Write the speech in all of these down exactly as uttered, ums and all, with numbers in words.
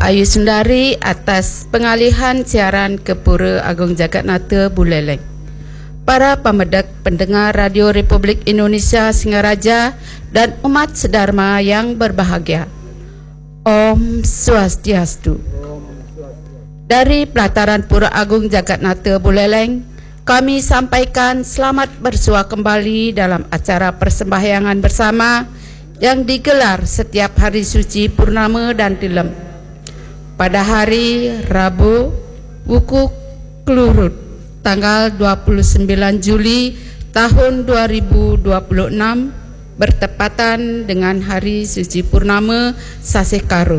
Ayu Sundari atas pengalihan siaran ke Pura Agong Jagatnata Buleleng. Para pemedak pendengar Radio Republik Indonesia Singaraja dan umat sedharma yang berbahagia. Om Swastiastu. Dari pelataran Pura Agong Jagatnata Buleleng, kami sampaikan selamat bersua kembali dalam acara persembahyangan bersama yang digelar setiap hari suci Purnama dan Tilem pada hari Rabu Wuku Kelurut tanggal dua puluh sembilan Juli tahun dua ribu dua puluh enam bertepatan dengan hari suci Purnama Sasih Karu.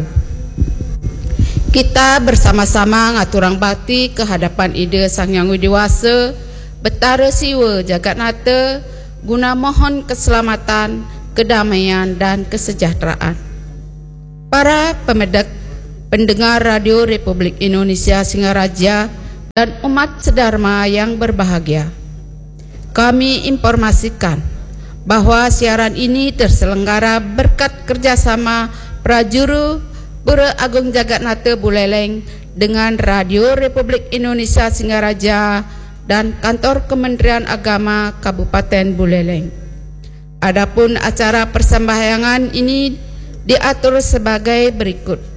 Kita bersama-sama ngaturang bakti ke hadapan Ida Sang Yang Widiwasa Betara Siwa Jagatnata guna mohon keselamatan, kedamaian dan kesejahteraan. Para pemedak pendengar Radio Republik Indonesia Singaraja dan umat sedharma yang berbahagia, kami informasikan bahwa siaran ini terselenggara berkat kerjasama Prajuru Pura Agong Jagatnata Buleleng dengan Radio Republik Indonesia Singaraja dan Kantor Kementerian Agama Kabupaten Buleleng. Adapun acara persembahyangan ini diatur sebagai berikut.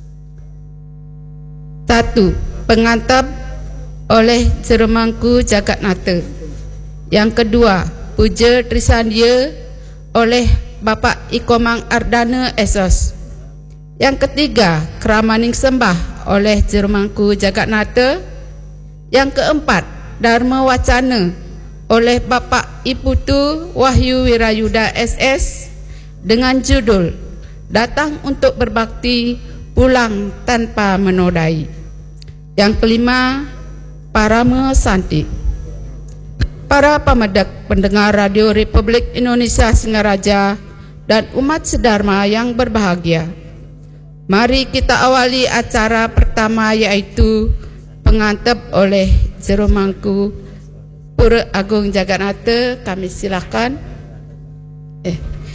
Satu, pengantap oleh Jeremangku Jagatnata. Yang kedua, puja Trisandia oleh Bapak Ikomang Ardana Esos. Yang ketiga, keramaning sembah oleh Jeremangku Jagatnata. Yang keempat, Dharma Wacana oleh Bapak Iputu Wahyu Wirayuda S S dengan judul Datang untuk Berbakti, Pulang Tanpa Menodai. Yang kelima, Parama Santi. Para pemedak pendengar Radio Republik Indonesia Singaraja dan umat sedharma yang berbahagia, mari kita awali acara pertama, yaitu pengantap oleh Jeremangku Pura Agong Jagatnata. Kami silakan. Eh.